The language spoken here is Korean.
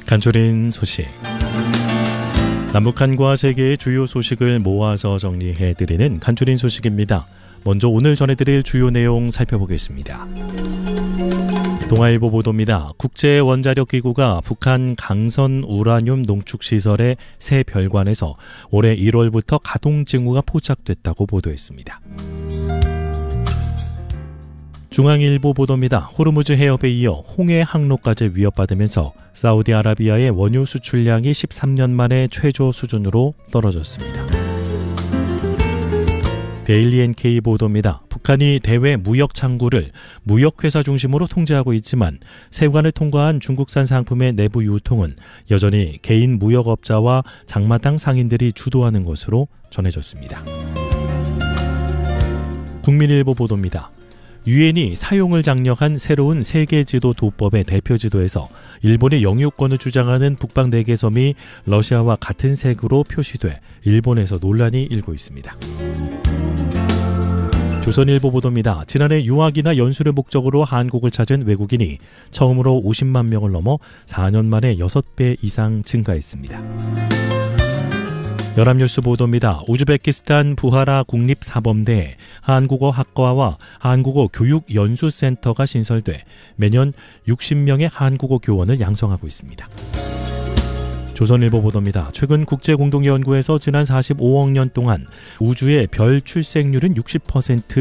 간추린 소식. 남북한과 세계의 주요 소식을 모아서 정리해드리는 간추린 소식입니다. 먼저 오늘 전해드릴 주요 내용 살펴보겠습니다. 동아일보 보도입니다. 국제원자력기구가 북한 강선 우라늄 농축시설의 새 별관에서 올해 1월부터 가동 징후가 포착됐다고 보도했습니다. 중앙일보 보도입니다. 호르무즈 해협에 이어 홍해 항로까지 위협받으면서 사우디아라비아의 원유 수출량이 13년 만에 최저 수준으로 떨어졌습니다. 데일리 NK 보도입니다. 북한이 대외 무역 창구를 무역회사 중심으로 통제하고 있지만 세관을 통과한 중국산 상품의 내부 유통은 여전히 개인 무역업자와 장마당 상인들이 주도하는 것으로 전해졌습니다. 국민일보 보도입니다. 유엔이 사용을 장려한 새로운 세계지도 도법의 대표지도에서 일본의 영유권을 주장하는 북방 4개 섬이 러시아와 같은 색으로 표시돼 일본에서 논란이 일고 있습니다. 조선일보 보도입니다. 지난해 유학이나 연수를 목적으로 한국을 찾은 외국인이 처음으로 50만 명을 넘어 4년 만에 6배 이상 증가했습니다. 연합뉴스 보도입니다. 우즈베키스탄 부하라 국립사범대에 한국어 학과와 한국어 교육연수센터가 신설돼 매년 60명의 한국어 교원을 양성하고 있습니다. 조선일보 보도입니다. 최근 국제공동연구에서 지난 45억 년 동안 우주의 별 출생률은 60%